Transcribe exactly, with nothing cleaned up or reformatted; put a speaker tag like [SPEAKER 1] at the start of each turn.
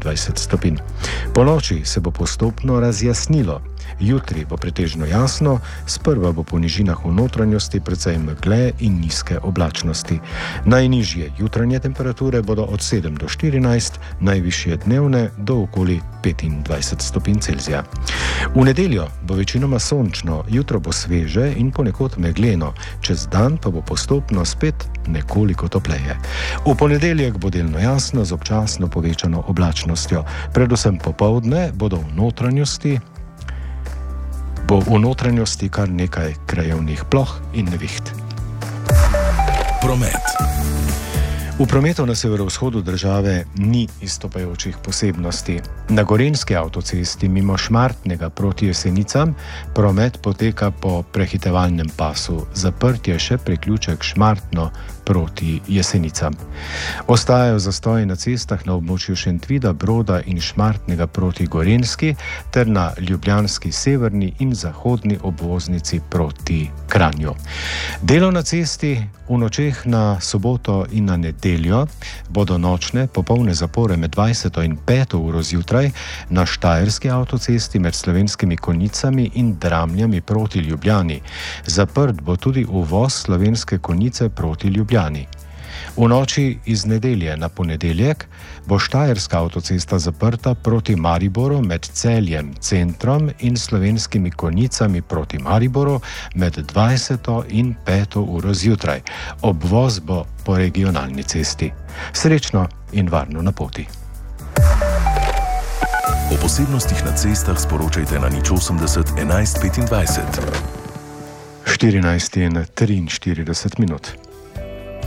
[SPEAKER 1] petindvajset stopinj. Po noči se bo postopno razjasnilo. Jutri bo pretežno jasno, sprva bo po nižinah v notranjosti precej megle in nizke oblačnosti. Najnižje jutranje temperature bodo od sedem do štirinajst, najvišje dnevne do okoli petindvajset stopinj Celzija. V nedeljo bo večinoma sončno, jutro bo sveže in ponekod megleno, čez dan pa bo postopno spet nekoliko topleje. V ponedeljek bo delno jasno z občasno povečano oblačnostjo. Predvsem popoldne bodo v notranjosti bo v notranjosti kar nekaj krajevnih ploh in neviht.
[SPEAKER 2] Promet.
[SPEAKER 1] V prometu na severovzhodu države ni izstopajočih posebnosti. Na Gorenjski avtocesti mimo Šmartnega proti Jesenicam promet poteka po prehitevalnem pasu, zaprt je še priključek Šmartno proti Jesenicam. Ostajajo zastoji na cestah na območju Šentvida, Broda in Šmartnega proti Gorenjski ter na ljubljanski severni in zahodni obvoznici proti Kranju. Delo na cesti v nočeh na soboto in na nedeljo bodo nočne popolne zapore med dvajseto in peto uro zjutraj na Štajerski avtocesti med Slovenskimi Konjicami in Dramljami proti Ljubljani. Zaprt bo tudi uvoz Slovenske Konjice proti Ljubljani. V noči iz nedelje na ponedeljek bo Štajerska avtocesta zaprta proti Mariboru med Celjem centrom in Slovenskimi Konjicami proti Mariboru med dvajseto in peto uro zjutraj. Obvoz bo po regionalni cesti. Srečno in varno na poti.
[SPEAKER 2] O posebnostih na cestah sporočajte na nič osemdeset enajst petindvajset.
[SPEAKER 1] štirinajst in triinštirideset minut.